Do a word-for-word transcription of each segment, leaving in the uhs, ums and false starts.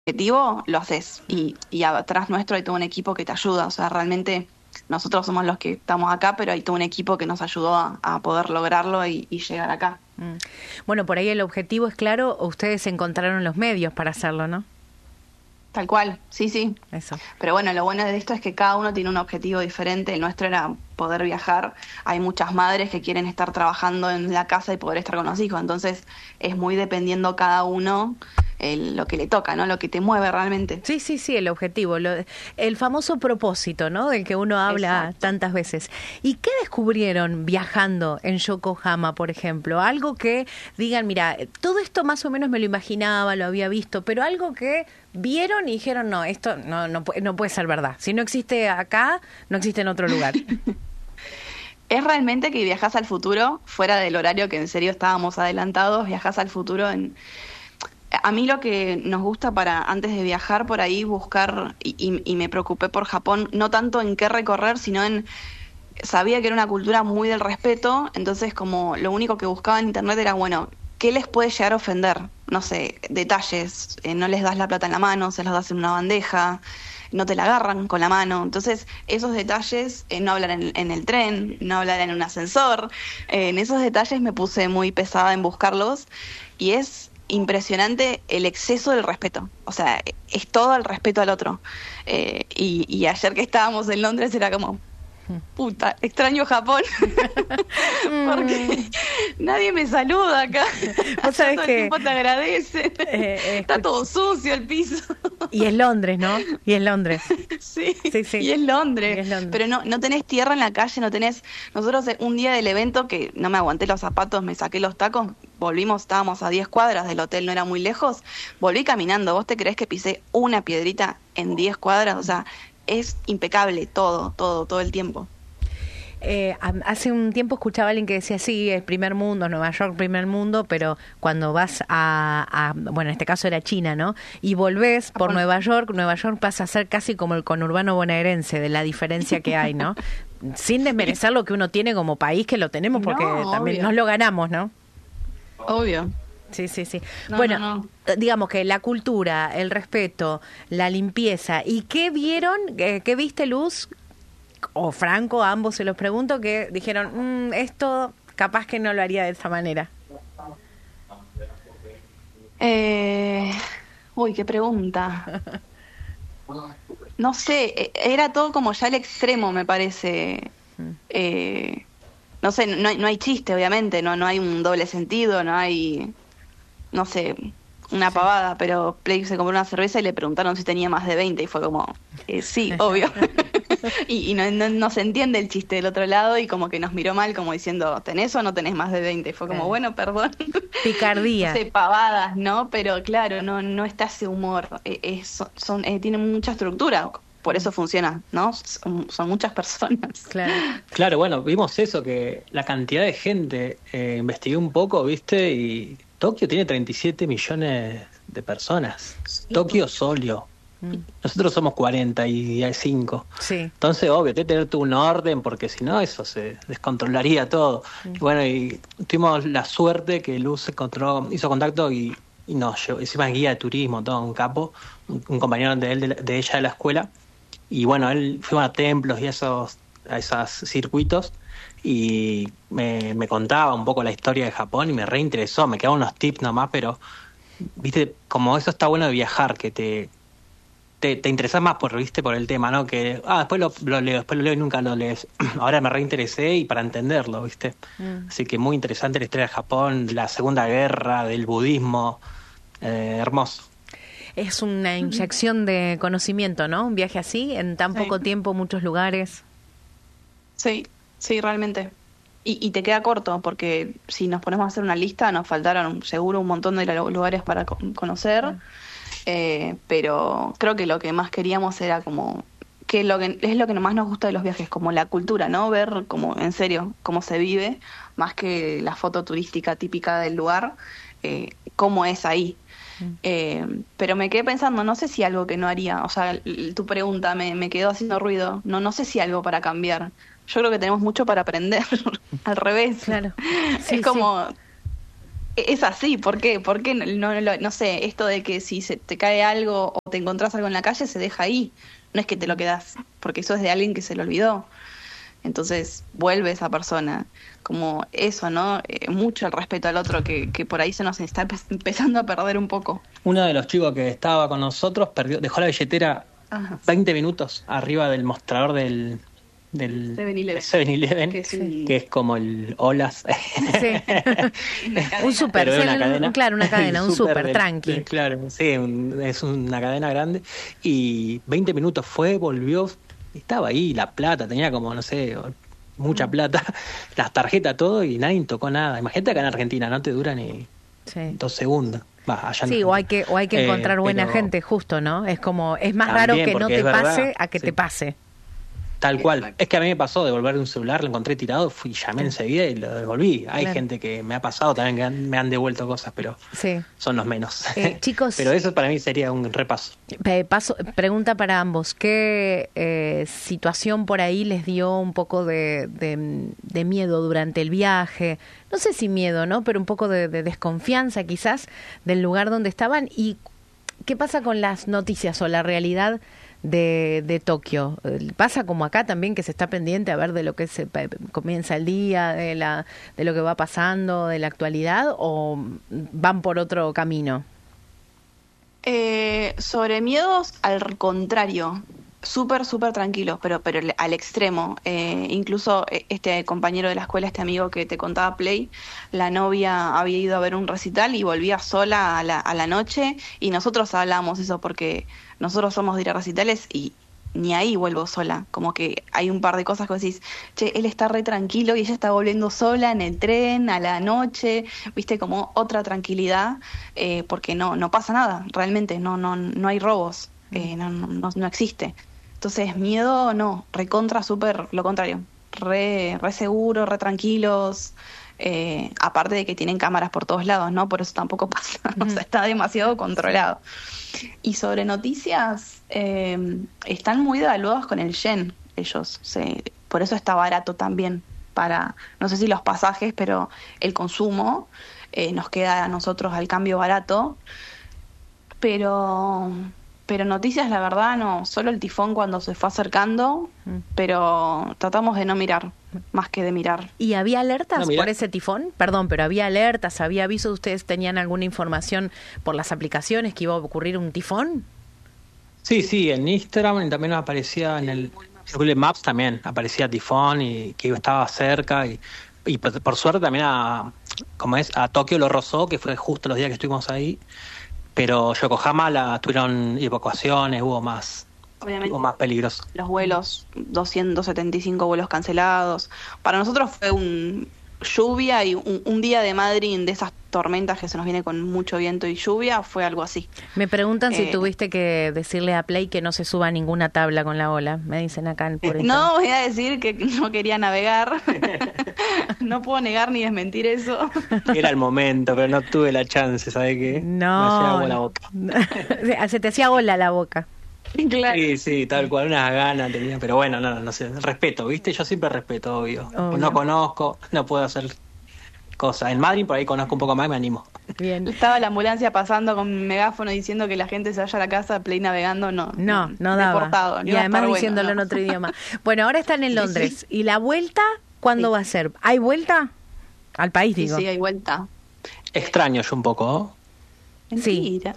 objetivo, lo haces. Y, y atrás nuestro hay todo un equipo que te ayuda. O sea, realmente nosotros somos los que estamos acá, pero hay todo un equipo que nos ayudó a, a poder lograrlo y, y llegar acá. Mm. Bueno, por ahí el objetivo es claro, ustedes encontraron los medios para hacerlo, ¿no? Tal cual, sí, sí. Eso. Pero bueno, lo bueno de esto es que cada uno tiene un objetivo diferente. El nuestro era poder viajar. Hay muchas madres que quieren estar trabajando en la casa y poder estar con los hijos. Entonces es muy dependiendo cada uno el, lo que le toca, ¿no? Lo que te mueve realmente. Sí, sí, sí, el objetivo, lo, el famoso propósito, ¿no? Del que uno habla Exacto. tantas veces. ¿Y qué descubrieron viajando en Yokohama, por ejemplo? Algo que digan, mira, todo esto más o menos me lo imaginaba, lo había visto, pero algo que vieron y dijeron, no, esto no, no, no puede ser verdad. Si no existe acá, no existe en otro lugar. Es realmente que viajás al futuro, fuera del horario que en serio estábamos adelantados, viajás al futuro en... A mí lo que nos gusta para antes de viajar por ahí buscar, y, y, y me preocupé por Japón, no tanto en qué recorrer, sino en... Sabía que era una cultura muy del respeto, entonces como lo único que buscaba en internet era, bueno, ¿qué les puede llegar a ofender? No sé, detalles, eh, no les das la plata en la mano, se los das en una bandeja, no te la agarran con la mano. Entonces, esos detalles, eh, no hablar en, en el tren, no hablar en un ascensor, eh, en esos detalles me puse muy pesada en buscarlos y es impresionante el exceso del respeto. O sea, es todo el respeto al otro. Eh, y, y ayer que estábamos en Londres era como... Puta, extraño Japón porque nadie me saluda acá. Vos sabés todo que, el tiempo te agradece. Eh, Está todo sucio el piso. Y es Londres, ¿no? Y es Londres. Sí, Sí, sí. y es Londres. Y es Londres. Pero no, no tenés tierra en la calle, no tenés... Nosotros un día del evento que no me aguanté los zapatos, me saqué los tacos, volvimos, estábamos a diez cuadras del hotel, no era muy lejos, volví caminando. ¿Vos te creés que pisé una piedrita en diez cuadras? O sea... Es impecable todo, todo, todo el tiempo. Eh, hace un tiempo escuchaba a alguien que decía, sí, el primer mundo, Nueva York, primer mundo, pero cuando vas a, a bueno, en este caso era China, ¿no? Y volvés por Nueva York, Nueva York pasa a ser casi como el conurbano bonaerense, de la diferencia que hay, ¿no? Sin desmerecer lo que uno tiene como país, que lo tenemos, porque no, también obvio. Nos lo ganamos, ¿no? Obvio. Sí, sí, sí. No, bueno, no, no. digamos que la cultura, el respeto, la limpieza. ¿Y qué vieron? ¿Qué, qué viste, Luz? O Franco, a ambos se los pregunto, que dijeron, mmm, esto capaz que no lo haría de esa manera. Eh, uy, qué pregunta. No sé, era todo como ya el extremo, me parece. Eh, no sé, no hay, no hay chiste, obviamente, no, no hay un doble sentido, no hay... no sé, una sí. pavada, pero Play se compró una cerveza y le preguntaron si tenía más de veinte y fue como, eh, sí, obvio. y y no, no, no se entiende el chiste del otro lado y como que nos miró mal como diciendo, ¿tenés o no tenés más de veinte? Y fue como, bueno, perdón. Picardía. No sé, pavadas, ¿no? Pero claro, no no está ese humor, eh, es, son, eh, tiene mucha estructura. Por eso funciona, ¿no? Son, son muchas personas. Claro. Claro, bueno, vimos eso, que la cantidad de gente, eh, investigué un poco, ¿viste? Y Tokio tiene treinta y siete millones de personas. Sí. Tokio solo. Mm. Nosotros somos cuarenta y cinco. Sí. Entonces, obvio, tiene que tener un orden, porque si no, eso se descontrolaría todo. Mm. Y bueno, y tuvimos la suerte que Luz encontró, hizo contacto y, y nos llevó, encima guía de turismo, todo un capo, un, un compañero de él, de, de ella de la escuela. Y bueno, él fuimos a templos y esos, a esos circuitos y me, me contaba un poco la historia de Japón y me reinteresó, me quedaban unos tips nomás, pero viste, como eso está bueno de viajar, que te te, te interesás más por, viste, por el tema, ¿no? Que, ah, después lo, lo leo, después lo leo y nunca lo lees. Ahora me reinteresé y para entenderlo, viste. Mm. Así que muy interesante la historia de Japón, de la Segunda Guerra, del budismo, eh, hermoso. Es una inyección de conocimiento, ¿no? Un viaje así, en tan poco sí. tiempo, muchos lugares. Sí, sí, realmente. Y, y te queda corto, porque si nos ponemos a hacer una lista, nos faltaron seguro un montón de lugares para conocer, sí. eh, pero creo que lo que más queríamos era como... que lo que es lo que más nos gusta de los viajes, como la cultura, ¿no? Ver como, en serio, cómo se vive, más que la foto turística típica del lugar, eh, cómo es ahí. Eh, pero me quedé pensando, no sé si algo que no haría, o sea, tu pregunta me, me quedó haciendo ruido, no no sé si algo para cambiar. Yo creo que tenemos mucho para aprender, al revés. Claro. Sí, es como, sí. Es así, ¿por qué? ¿Por qué no, no, no, no sé, esto de que si se te cae algo o te encontrás algo en la calle, se deja ahí? No es que te lo quedás, porque eso es de alguien que se lo olvidó. Entonces vuelve esa persona. Como eso, ¿no? Eh, mucho el respeto al otro que, que por ahí se nos está empe- empezando a perder un poco. Uno de los chicos que estaba con nosotros perdió, dejó la billetera Ajá. veinte minutos arriba del mostrador del del seven eleven. seven eleven, Que sí. que es como el Olas. Sí. Un súper, Pero es sí, una un- cadena. claro, una cadena, un súper, de- tranqui. de- Claro, sí, un- es una cadena grande. Y veinte minutos fue, volvió, estaba ahí, la plata, tenía como, no sé, mucha plata, las tarjetas, todo, y nadie tocó nada. Imagínate acá en Argentina, no te dura ni Sí. dos segundos. Va, allá en Sí, o hay Argentina. que o hay que Eh, encontrar buena pero gente, justo, ¿no? Es como, es más raro también, que no porque te es verdad, pase a que sí. te pase. Tal cual. Exacto. Es que a mí me pasó devolver un celular, lo encontré tirado, fui, llamé enseguida y lo devolví. Hay Claro. gente que me ha pasado también que han- me han devuelto cosas, pero Sí. son los menos. Eh, chicos- Pero eso para mí sería un repaso. Pe- Paso, pregunta para ambos. ¿Qué eh, situación por ahí les dio un poco de, de, de miedo durante el viaje? No sé si miedo, ¿no? Pero un poco de, de desconfianza quizás del lugar donde estaban. ¿Y qué pasa con las noticias o la realidad de, de Tokio? Eh, ¿Pasa como acá también, que se está pendiente a ver de lo que se pe- comienza el día, de, la, de lo que va pasando, de la actualidad, o van por otro camino? Eh, sobre miedos, al contrario, súper, súper tranquilos, pero, pero le- al extremo. Eh, incluso eh, este compañero de la escuela, este amigo que te contaba, Play, la novia había ido a ver un recital y volvía sola a la, a la noche, y nosotros hablábamos eso porque nosotros somos de ir a recitales y ni ahí vuelvo sola. Como que hay un par de cosas que vos decís, che, él está re tranquilo y ella está volviendo sola en el tren a la noche, viste, como otra tranquilidad, eh, porque no, no pasa nada, realmente, no, no, no hay robos, eh, no, no, no, no existe. Entonces, miedo, no, recontra, súper, lo contrario, re, re seguro, re tranquilos, eh, aparte de que tienen cámaras por todos lados, ¿no? Por eso tampoco pasa, o sea, está demasiado controlado. Y sobre noticias, eh, están muy devaluados con el yen, ellos, se, por eso está barato también, para, no sé si los pasajes, pero el consumo eh, nos queda a nosotros al cambio barato, pero... Pero noticias, la verdad, no. Solo el tifón cuando se fue acercando, Mm. pero tratamos de no mirar, más que de mirar. ¿Y había alertas No, mira. por ese tifón? Perdón, pero había alertas, había avisos. ¿Ustedes tenían alguna información por las aplicaciones que iba a ocurrir un tifón? Sí, sí, en Instagram y también aparecía en el Google Maps también, aparecía tifón y que estaba cerca y, y por, por suerte también a, como es, a Tokio lo rozó, que fue justo los días que estuvimos ahí, pero Yokohama la tuvieron evacuaciones, hubo más, Obviamente. hubo más peligroso. Los vuelos, doscientos setenta y cinco vuelos cancelados. Para nosotros fue un lluvia y un, un día de Madrid, de esas tormentas que se nos viene con mucho viento y lluvia, fue algo así. Me preguntan si Eh, tuviste que decirle a Play que no se suba a ninguna tabla con la ola. Me dicen acá en por Instagram. No voy a decir que no quería navegar. No puedo negar ni desmentir eso. Era el momento, pero no tuve la chance, ¿sabes qué? Me hacía No. agua la boca. Se te hacía ola la boca. Claro. Sí, sí, tal cual, unas ganas tenía, pero bueno, no, no sé, respeto, ¿viste? Yo siempre respeto, obvio. Obvio. No conozco, no puedo hacer cosas. En Madrid por ahí conozco un poco más y me animo. Bien. Estaba la ambulancia pasando con un megáfono diciendo que la gente se vaya a la casa, Play navegando, no. No, no daba. deportado, no Y iba a además estar bueno, diciéndolo no. en otro idioma. Bueno, ahora están en Sí, Londres. sí. ¿Y la vuelta cuándo Sí. va a ser? ¿Hay vuelta? Al país, Sí, digo. sí, hay vuelta. Extraño yo un poco, ¿no? Mentira.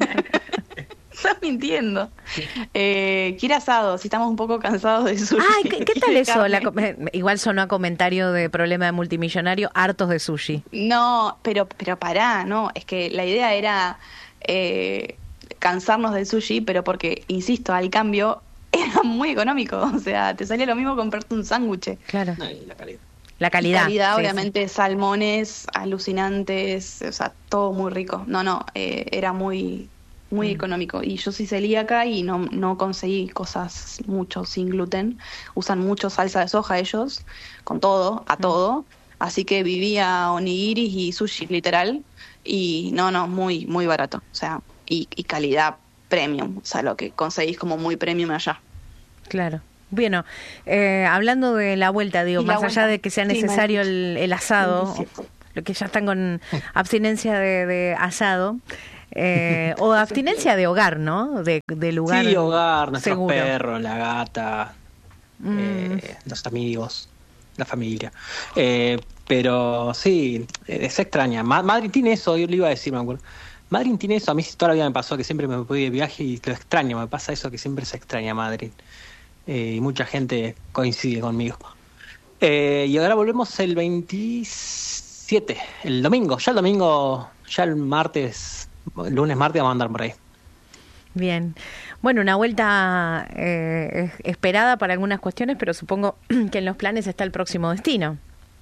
Estás mintiendo. Eh, quiere asado, si estamos un poco cansados de sushi. Ay, ¿qué, qué tal Quiere eso? La carne. co- eh, igual sonó a comentario de problema de multimillonario, hartos de sushi. No, pero, pero pará, no. Es que la idea era eh, cansarnos del sushi, pero porque, insisto, al cambio era muy económico. O sea, te salía lo mismo comprarte un sándwich. Claro. No, y la calidad. La calidad. Calidad, sí, obviamente, salmones alucinantes, o sea, todo muy rico. No, no, eh, era muy muy Mm. económico. Y yo sí celíaca y no, no conseguí cosas mucho sin gluten. Usan mucho salsa de soja ellos, con todo, a todo. Así que vivía onigiris y sushi, literal. Y no, no, muy, muy barato. O sea, y, y calidad premium. O sea, lo que conseguís como muy premium allá. sí. Claro. Bueno, eh, hablando de la vuelta, digo, Y la más allá vuelta. de que sea Sí, necesario me- el, el asado, Sí, sí. los que ya están con abstinencia de, de asado. Eh, o abstinencia de hogar, ¿no? De, de lugar sí, hogar, nuestros seguro. perros, la gata, mm. eh, los amigos, la familia. Eh, pero sí, eh, se extraña. Ma- Madrid tiene eso, yo le iba a decir, me acuerdo. Madrid tiene eso, a mí toda la vida me pasó que siempre me voy de viaje y lo extraño, me pasa eso que siempre se extraña Madrid. Eh, y mucha gente coincide conmigo. Eh, y ahora volvemos el veintisiete, el domingo, ya el domingo, ya el martes, el lunes, martes vamos a andar por ahí. Bien. Bueno, una vuelta eh, esperada para algunas cuestiones, pero supongo que en los planes está el próximo destino.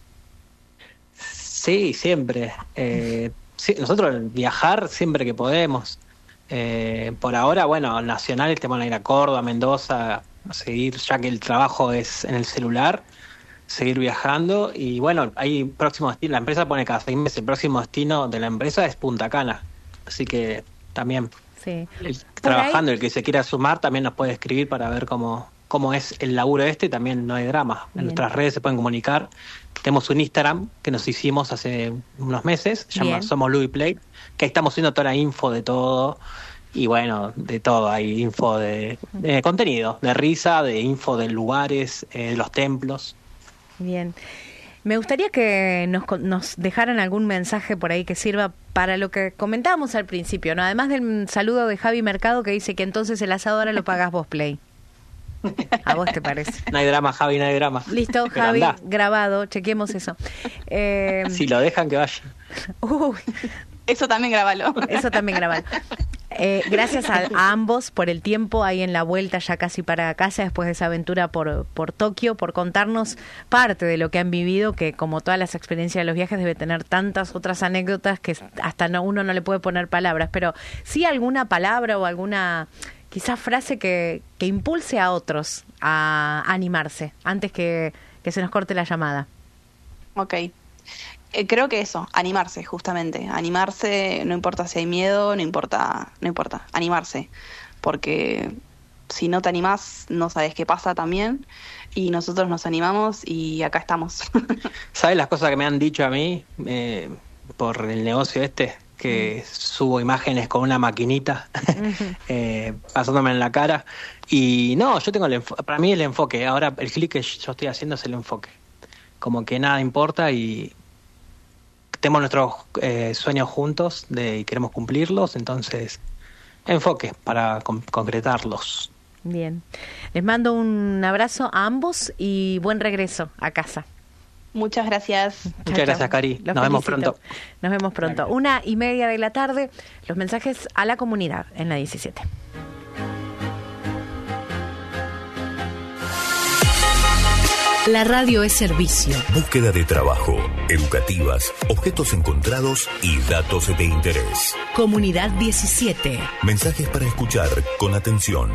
Sí, siempre. Eh, sí, nosotros viajar siempre que podemos. Eh, por ahora, bueno, nacionales te van a ir a Córdoba, Mendoza, a seguir, ya que el trabajo es en el celular, seguir viajando. Y bueno, hay próximo destino, la empresa pone cada seis meses, el próximo destino de la empresa es Punta Cana. Así que también, sí. el, trabajando, ahí, el que se quiera sumar también nos puede escribir para ver cómo, cómo es el laburo este, también no hay drama. En Bien. Nuestras redes se pueden comunicar. Tenemos un Instagram que nos hicimos hace unos meses, se llama Somos Louis Play, que ahí estamos haciendo toda la info de todo. Y bueno, de todo, hay info de, de contenido, de risa, de info de lugares, eh, de los templos. Bien. Me gustaría que nos, nos dejaran algún mensaje por ahí que sirva para lo que comentábamos al principio, ¿no? Además del saludo de Javi Mercado que dice que entonces el asado ahora lo pagás vos, Play. ¿A vos te parece? No hay drama, Javi, no hay drama. Listo, pero Javi, andá. Grabado, chequemos eso. Eh... Si lo dejan, que vaya. Uy, eso también grabalo. Eso también grabalo. Eh, gracias a, a ambos por el tiempo ahí en la vuelta ya casi para casa después de esa aventura por, por Tokio, por contarnos parte de lo que han vivido, que como todas las experiencias de los viajes debe tener tantas otras anécdotas que hasta no, uno no le puede poner palabras, pero sí alguna palabra o alguna quizás frase que, que impulse a otros a animarse antes que, que se nos corte la llamada. Ok. Eh, creo que eso, animarse, justamente. Animarse, no importa si hay miedo, no importa, no importa, animarse. Porque si no te animás, no sabes qué pasa también. Y nosotros nos animamos y acá estamos. ¿Sabes las cosas que me han dicho a mí eh, por el negocio este? Que mm. subo imágenes con una maquinita uh-huh. eh, pasándome en la cara. Y no, yo tengo el enfoque, para mí el enfoque, ahora el clic que yo estoy haciendo es el enfoque. Como que nada importa y tenemos nuestros eh, sueños juntos de, y queremos cumplirlos, entonces enfoque para con, concretarlos. Bien, les mando un abrazo a ambos y buen regreso a casa. Muchas gracias. Muchas chau, gracias, chau. Cari. Los Nos felicito. vemos pronto. Nos vemos pronto. Una y media de la tarde, los mensajes a la comunidad en la diecisiete. La radio es servicio. Búsqueda de trabajo, educativas, objetos encontrados y datos de interés. Comunidad diecisiete. Mensajes para escuchar con atención.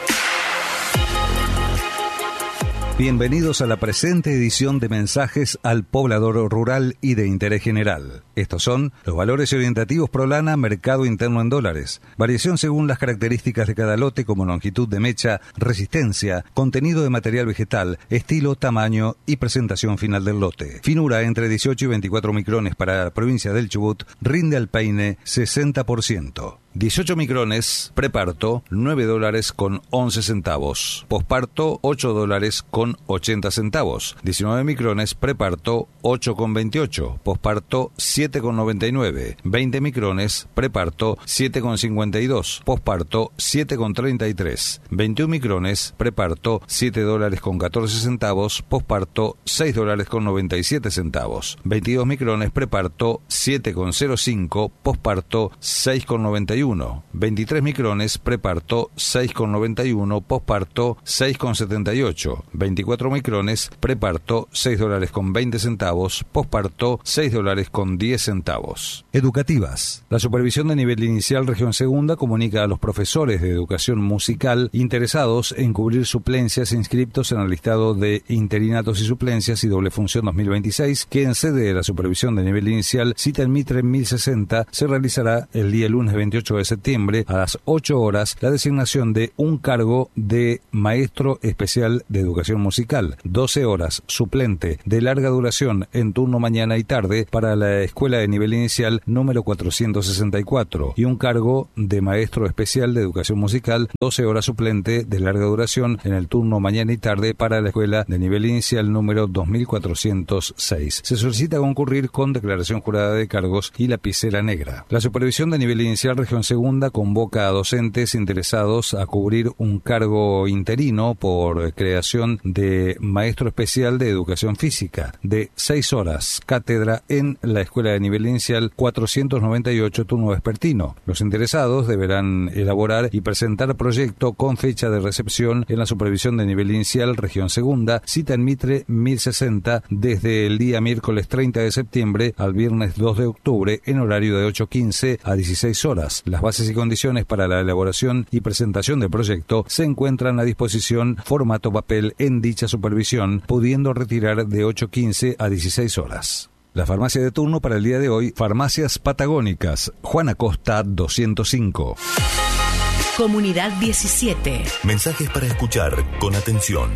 Bienvenidos a la presente edición de Mensajes al Poblador Rural y de Interés General. Estos son los valores orientativos Prolana, mercado interno en dólares. Variación según las características de cada lote como longitud de mecha, resistencia, contenido de material vegetal, estilo, tamaño y presentación final del lote. Finura entre dieciocho y veinticuatro micrones para la provincia del Chubut, rinde al peine sesenta por ciento. dieciocho micrones, preparto, nueve dólares con once centavos. Posparto, ocho dólares con ochenta centavos. diecinueve micrones, preparto, ocho con veintiocho. Posparto, siete con noventa y nueve. veinte micrones, preparto, siete con cincuenta y dos. Posparto, siete con treinta y tres. veintiuno micrones, preparto, siete dólares con catorce centavos. Posparto, seis dólares con noventa y siete centavos. veintidós micrones, preparto, siete con cero cinco. Posparto, seis con noventa y uno. veintitrés micrones, preparto, seis con noventa y uno, posparto, seis con setenta y ocho. veinticuatro micrones, preparto, seis dólares con veinte centavos, posparto, seis dólares con diez centavos. Educativas. La Supervisión de Nivel Inicial Región Segunda comunica a los profesores de educación musical interesados en cubrir suplencias inscriptos en el listado de interinatos y suplencias y doble función dos mil veintiséis que en sede de la Supervisión de Nivel Inicial, cita en Mitre mil sesenta, se realizará el día lunes veintiocho veintiocho de septiembre a las ocho horas la designación de un cargo de maestro especial de educación musical, doce horas suplente de larga duración en turno mañana y tarde para la escuela de nivel inicial número cuatrocientos sesenta y cuatro y un cargo de maestro especial de educación musical, doce horas suplente de larga duración en el turno mañana y tarde para la escuela de nivel inicial número dos mil cuatrocientos seis. Se solicita concurrir con declaración jurada de cargos y lapicera negra. La supervisión de nivel inicial región segunda convoca a docentes interesados a cubrir un cargo interino por creación de maestro especial de educación física de seis horas, cátedra en la escuela de nivel inicial cuatrocientos noventa y ocho, turno vespertino. Los interesados deberán elaborar y presentar proyecto con fecha de recepción en la supervisión de nivel inicial región segunda, cita en Mitre mil sesenta, desde el día miércoles treinta de septiembre al viernes dos de octubre en horario de ocho quince a dieciséis horas. Las bases y condiciones para la elaboración y presentación del proyecto se encuentran a disposición formato papel en dicha supervisión, pudiendo retirar de ocho quince a dieciséis horas. La farmacia de turno para el día de hoy, Farmacias Patagónicas, Juan Acosta doscientos cinco. Comunidad diecisiete. Mensajes para escuchar con atención.